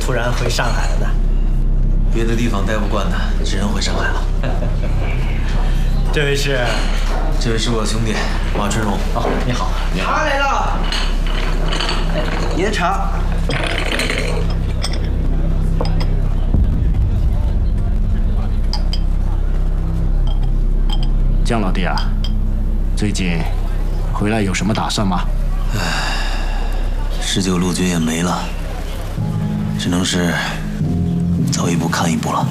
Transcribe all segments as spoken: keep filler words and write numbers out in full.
突然回上海了呢？ 别的地方待不惯的，只能回上海了。 这位是？ 这位是我的兄弟马春荣。 哦，你好。你好。茶来了。哎，你的茶。 江老弟啊，最近回来有什么打算吗？ 唉，十九路军也没了，只能是走一步看一步了。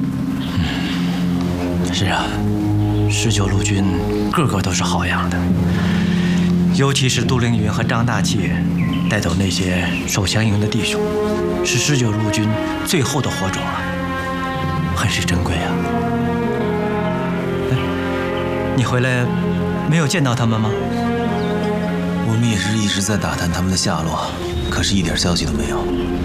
嗯，是啊，十九路军个个都是好样的，尤其是杜凌云和张大器带走那些守强营的弟兄，是十九路军最后的火种啊，很是珍贵啊。你回来没有见到他们吗？ 我们也是一直在打探他们的下落，可是一点消息都没有。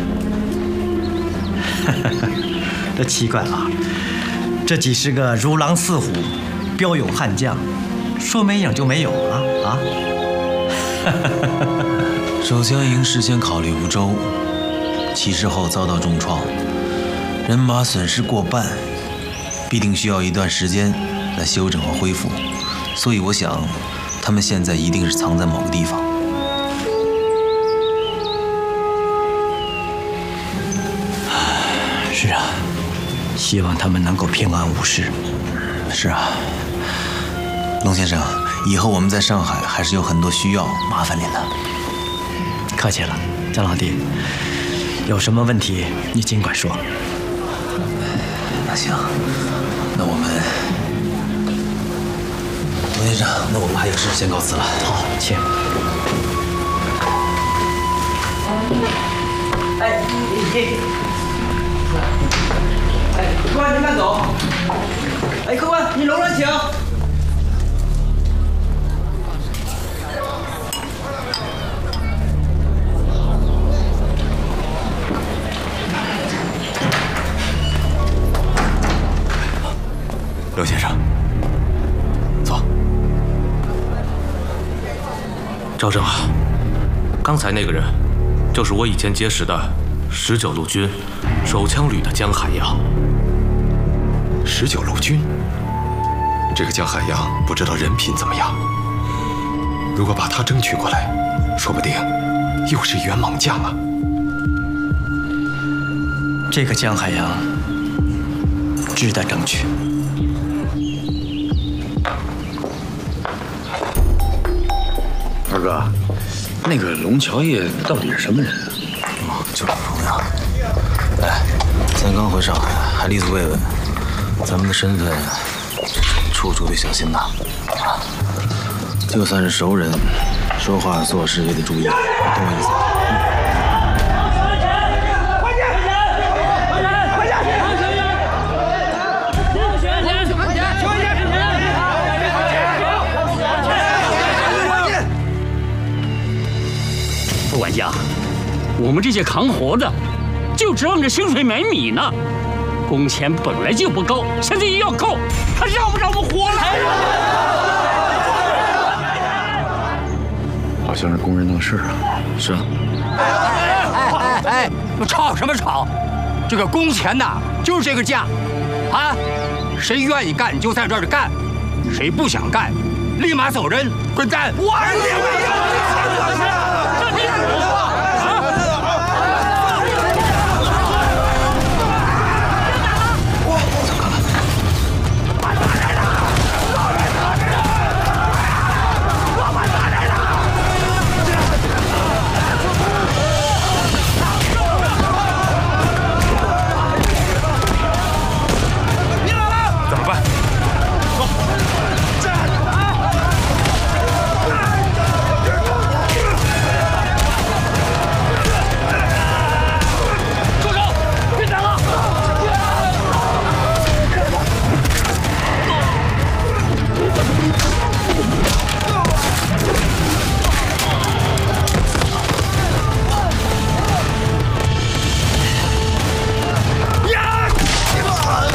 这奇怪了，这几十个如狼似虎、骠勇悍将，说没影就没有啊啊！ 守强营事先考虑不周，起事后遭到重创，人马损失过半，必定需要一段时间来修整和恢复，所以我想，他们现在一定是藏在某个地方。 是啊，希望他们能够平安无事。 是啊，龙先生，以后我们在上海还是有很多需要，麻烦您了。 客气了，江老弟，有什么问题你尽管说。 那行，那我们。龙先生，那我们还有事，先告辞了。 好，请。哎，你，哎，客官，您慢走。哎，客官，你楼上请。 刘先生。 赵正啊，刚才那个人，就是我以前结识的十九路军手枪旅的江海洋。 十九路军，这个江海洋不知道人品怎么样。如果把他争取过来，说不定又是一员猛将啊。 这个江海洋值得争取。 二哥，那个龙桥爷到底是什么人啊？ 哦，就是朋友。哎，咱刚回上海，还立足慰问，咱们的身份，处处得小心呐。啊，就算是熟人，说话做事也得注意，懂我意思？ 副管家，我们这些扛活的，就指望着薪水买米呢。工钱本来就不高，现在又要扣，还让不让我们活了？ 好像是工人闹事啊。 是啊。 哎哎哎哎，吵什么吵？这个工钱呐，就是这个价，啊，谁愿意干就在这儿干，谁不想干，立马走人，滚蛋！我